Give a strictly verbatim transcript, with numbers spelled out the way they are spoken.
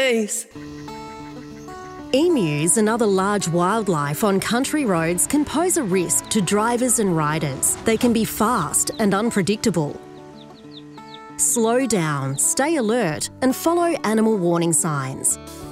please. Emus and other large wildlife on country roads can pose a risk to drivers and riders. They can be fast and unpredictable. Slow down, stay alert, and follow animal warning signs.